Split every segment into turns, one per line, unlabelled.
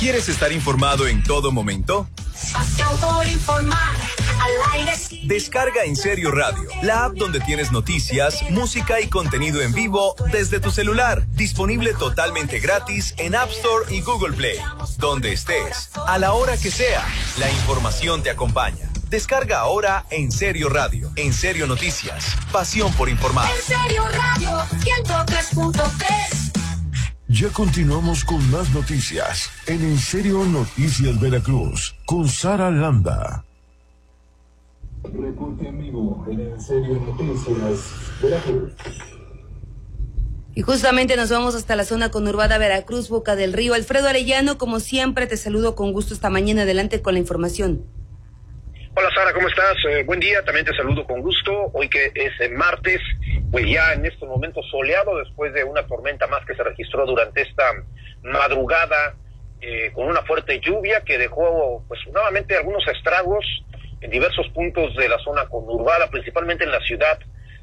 ¿Quieres estar informado en todo momento?
Pasión por informar, al aire sí.
Descarga En Serio Radio, la app donde tienes noticias, música y contenido en vivo desde tu celular. Disponible totalmente gratis en App Store y Google Play. Donde estés, a la hora que sea, la información te acompaña. Descarga ahora En Serio Radio. En Serio Noticias. Pasión por informar.
En Serio Radio 103.3.
Ya continuamos con más noticias en Serio Noticias Veracruz con Sara Landa.
Reporte en vivo en Serio Noticias Veracruz.
Y justamente nos vamos hasta la zona conurbada Veracruz, Boca del Río. Alfredo Arellano, como siempre, te saludo con gusto esta mañana. Adelante con la información.
Hola Sara, ¿cómo estás? Buen día, también te saludo con gusto. Hoy que es martes, pues ya en estos momentos soleado después de una tormenta más que se registró durante esta madrugada con una fuerte lluvia que dejó pues nuevamente algunos estragos en diversos puntos de la zona conurbada, principalmente en la ciudad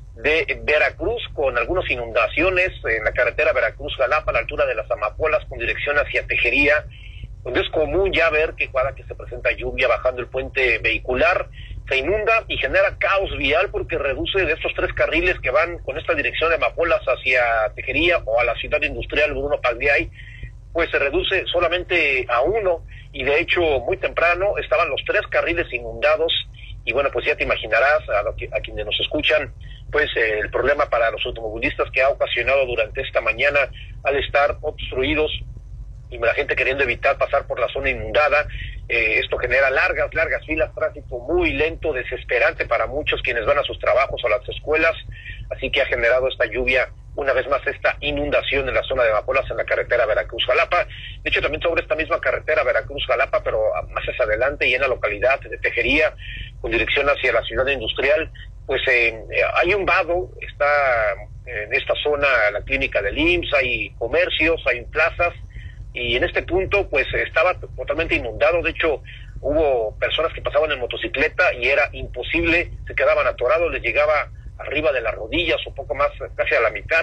de Veracruz, con algunas inundaciones en la carretera Veracruz-Jalapa a la altura de las Amapolas con dirección hacia Tejería, donde es común ya ver que cada que se presenta lluvia bajando el puente vehicular se inunda y genera caos vial porque reduce de estos 3 carriles que van con esta dirección de Amapolas hacia Tejería o a la ciudad industrial Bruno Paldiay, pues se reduce solamente a 1 y de hecho muy temprano estaban los 3 carriles inundados y bueno, pues ya te imaginarás a quienes nos escuchan pues el problema para los automovilistas que ha ocasionado durante esta mañana al estar obstruidos y la gente queriendo evitar pasar por la zona inundada. Esto genera largas filas, tráfico muy lento, desesperante para muchos quienes van a sus trabajos o a las escuelas, así que ha generado esta lluvia, una vez más esta inundación en la zona de Amapolas en la carretera Veracruz-Jalapa. De hecho, también sobre esta misma carretera Veracruz-Jalapa, pero más hacia adelante y en la localidad de Tejería, con dirección hacia la ciudad industrial, pues hay un vado, está en esta zona la clínica del IMSS, hay comercios, hay plazas, y en este punto pues estaba totalmente inundado. De hecho hubo personas que pasaban en motocicleta y era imposible, se quedaban atorados, les llegaba arriba de las rodillas o poco más, casi a la mitad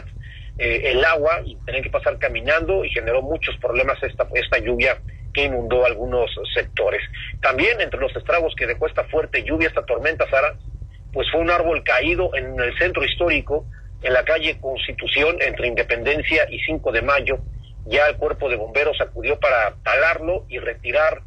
el agua y tenían que pasar caminando y generó muchos problemas esta lluvia que inundó algunos sectores. También entre los estragos que dejó esta fuerte lluvia, esta tormenta, Sara, pues fue un árbol caído en el centro histórico, en la calle Constitución, entre Independencia y 5 de Mayo. Ya el cuerpo de bomberos acudió para talarlo y retirar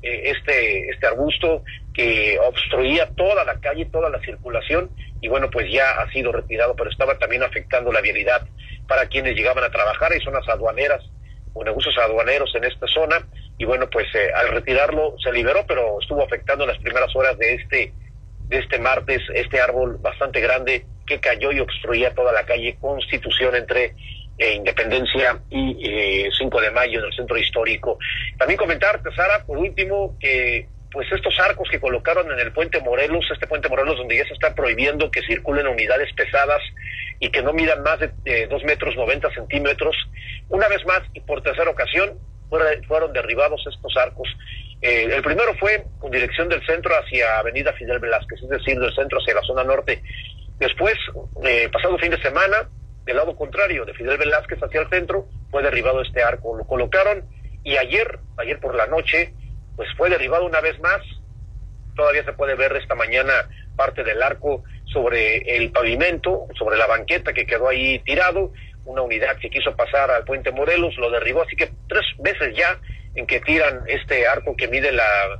este arbusto que obstruía toda la calle, toda la circulación, y bueno, pues ya ha sido retirado, pero estaba también afectando la vialidad para quienes llegaban a trabajar. Hay zonas aduaneras o negocios aduaneros en esta zona, y bueno, pues al retirarlo se liberó, pero estuvo afectando en las primeras horas de este martes este árbol bastante grande que cayó y obstruía toda la calle Constitución entre Independencia y 5 de Mayo en el centro histórico. También comentarte, Sara, por último, que pues estos arcos que colocaron en el puente Morelos, este puente Morelos donde ya se está prohibiendo que circulen unidades pesadas y que no midan más de 2 metros 90 centímetros, una vez más y por tercera ocasión fueron derribados estos arcos. El primero fue con dirección del centro hacia Avenida Fidel Velázquez, es decir, del centro hacia la zona norte. Después, pasado fin de semana, del lado contrario, de Fidel Velázquez hacia el centro, fue derribado este arco. Lo colocaron y ayer por la noche, pues fue derribado una vez más. Todavía se puede ver esta mañana parte del arco sobre el pavimento, sobre la banqueta que quedó ahí tirado. Una unidad que quiso pasar al puente Morelos lo derribó, así que 3 veces ya en que tiran este arco que mide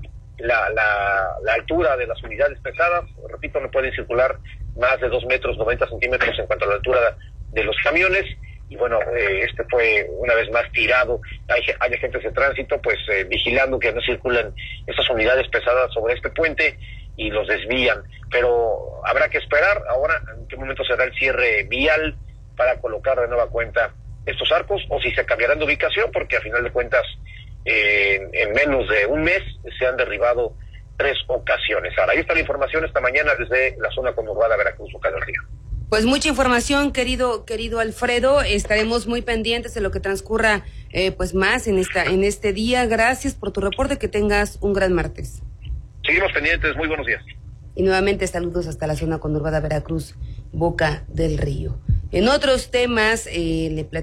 la altura de las unidades pesadas. Repito, no pueden circular más de 2 metros 90 centímetros en cuanto a la altura de los camiones, y bueno, este fue una vez más tirado. Hay agentes de tránsito pues vigilando que no circulen estas unidades pesadas sobre este puente y los desvían, pero habrá que esperar ahora en qué momento será el cierre vial para colocar de nueva cuenta estos arcos, o si se cambiarán de ubicación, porque a final de cuentas en menos de un mes se han derribado 3 ocasiones. Ahora, ahí está la información esta mañana desde la zona conurbada Veracruz, Boca del Río.
Pues mucha información, querido Alfredo. Estaremos muy pendientes de lo que transcurra pues más en este día. Gracias por tu reporte, que tengas un gran martes.
Seguimos pendientes, muy buenos días.
Y nuevamente saludos hasta la zona conurbada Veracruz, Boca del Río. En otros temas, le platico